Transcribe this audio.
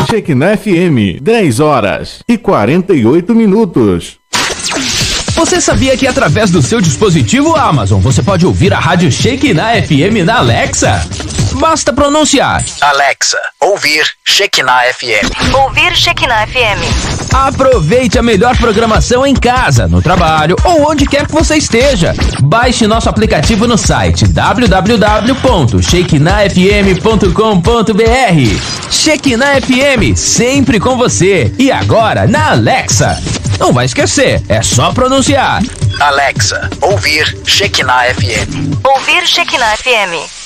Shekinah FM, 10 horas e 48 minutos. Você sabia que através do seu dispositivo Amazon você pode ouvir a rádio Shekinah FM na Alexa? Basta pronunciar: Alexa, ouvir Shekinah FM. Ouvir Shekinah FM. Aproveite a melhor programação em casa, no trabalho ou onde quer que você esteja. Baixe nosso aplicativo no site www.shekinahfm.com.br. Shekinah FM, sempre com você. E agora na Alexa. Não vai esquecer, é só pronunciar. Alexa, ouvir Shekinah FM. Ouvir Shekinah FM.